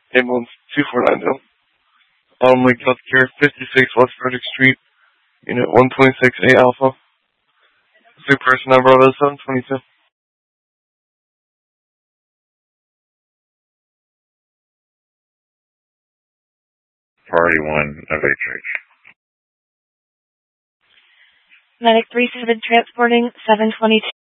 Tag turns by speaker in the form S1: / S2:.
S1: Ambulance 249 down. Autumn Lake Healthcare, 56 West Frederick Street, Unit 126A Alpha. Two person number of 722.
S2: Priority 1, FHH.
S3: Medic 37 transporting 722.